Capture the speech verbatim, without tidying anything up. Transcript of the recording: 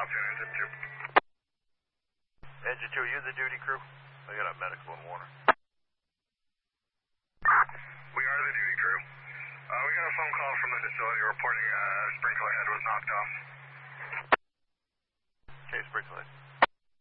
two, Engine two. Engine two, are you the duty crew? I got a medical in Warner. We are the duty crew. Uh, we got a phone call from the facility reporting uh, sprinkler head was knocked off.